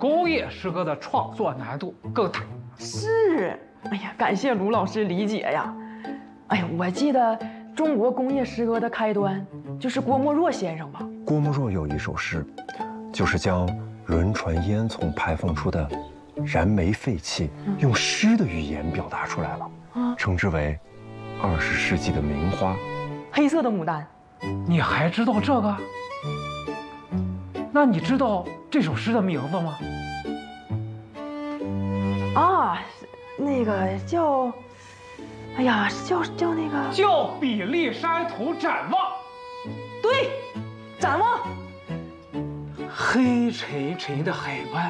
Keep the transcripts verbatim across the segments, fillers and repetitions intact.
工业诗歌的创作难度更大。 是，哎呀，感谢卢老师理解呀。哎呀，我记得中国工业诗歌的开端就是郭沫若先生吧？ 郭沫若有一首诗，就是将轮船烟囱排放出的燃煤废气，用诗的语言表达出来了， 啊， 称之为二十世纪的名花。 黑色的牡丹。 你还知道这个？那你知道这首诗的名字吗？ 啊，那个叫，哎呀，叫叫那个叫《比利山图展望》。 对，展望。 黑沉沉的海湾，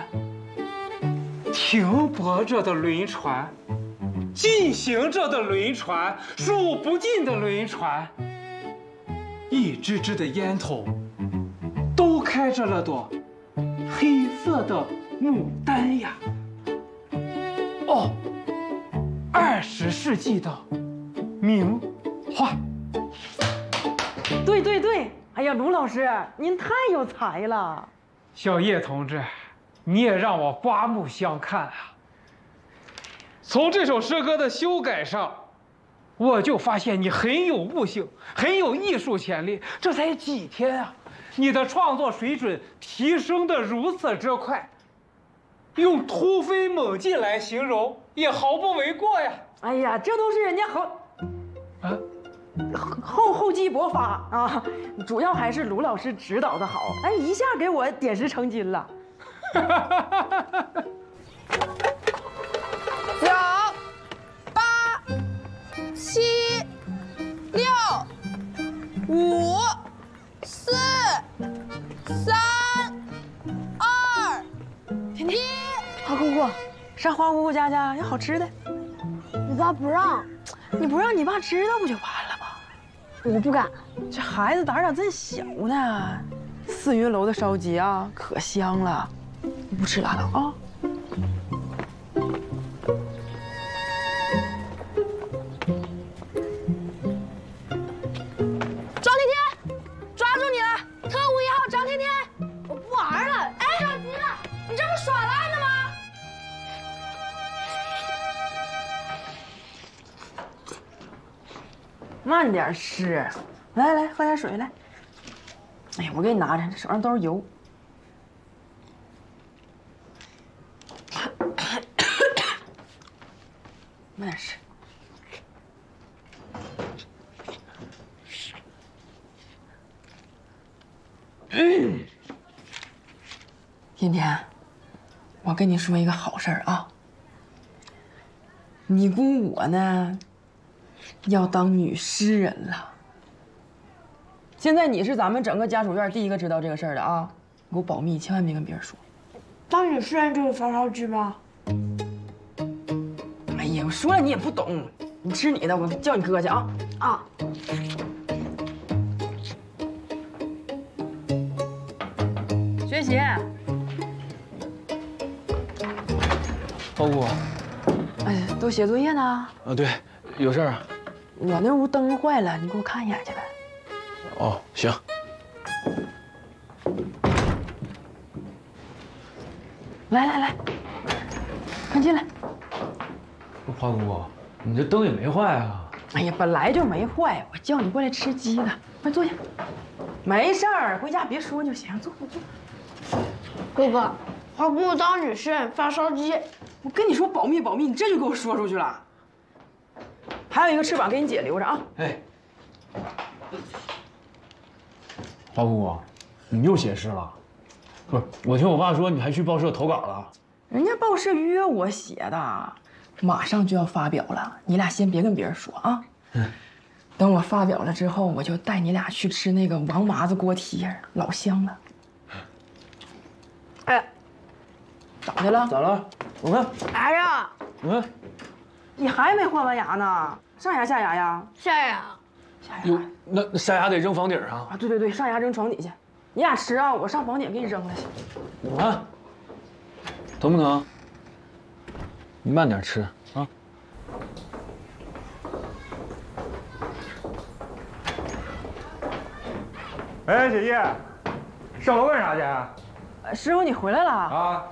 停泊着的轮船，进行着的轮船，数不尽的轮船，一支支的烟筒，都开着了朵黑色的牡丹呀。哦，二十世纪的名画。 对对对，哎呀，卢老师，您太有才了。 小叶同志，你也让我刮目相看啊！从这首诗歌的修改上，我就发现你很有悟性，很有艺术潜力。这才几天啊，你的创作水准提升得如此之快，用突飞猛进来形容也毫不为过呀！ 哎呀，这都是人家好， 啊， 厚厚积薄发啊，主要还是卢老师指导的好，哎，一下给我点石成金了。 九、八、七、六、五、四、三、二、一。 花姑姑，上花姑姑家家有好吃的。 你爸不让， 你不让你爸知道不就完了吗？ 我不敢。 这孩子胆咋真小呢？四云楼的烧鸡啊，可香了。你不吃拉倒啊。 张天天，抓住你了！特务一号张天天，我不玩了。哎，着急了，你这不耍赖呢吗？ 慢点吃，来来，喝点水来。哎呀，我给你拿着，这手上都是油。慢点吃。嗯，天天，我跟你说一个好事儿啊。你姑我呢，要当女诗人了。现在你是咱们整个家属院第一个知道这个事儿的啊，你给我保密，千万别跟别人说。 当女诗人就是发烧鸡吗？ 哎呀，我说了你也不懂，你吃你的，我叫你哥去啊啊！学习。 包姑， 哎呀，都写作业呢。 啊，对，有事儿啊。 我那屋灯坏了，你给我看一眼去呗。 哦，行。 来来来，快进来。 花姑姑，你这灯也没坏啊？ 哎呀，本来就没坏，我叫你过来吃鸡的，快坐下。没事儿，回家别说就行，坐坐坐。 哥哥，花姑姑当女诗人发烧鸡。 我跟你说保密保密，你这就给我说出去了。还有一个翅膀给你姐留着啊。 哎，花姑姑，你又写诗了？不是，我听我爸说你还去报社投稿了。 人家报社约我写的，马上就要发表了，你俩先别跟别人说啊。嗯。等我发表了之后，我就带你俩去吃那个王麻子锅贴，老香了。哎，咋的了？ 咋了？我看。 哎呀， 嗯， 你还没换完牙呢？上牙下牙呀？ 下呀。 下牙。 哟，那那下牙得扔房顶上啊？对对对，上牙扔床底下。你俩吃啊，我上房顶给你扔了去。 我看疼不疼？你慢点吃啊。 哎，姐姐，上楼干啥去啊？ 师傅，你回来了啊？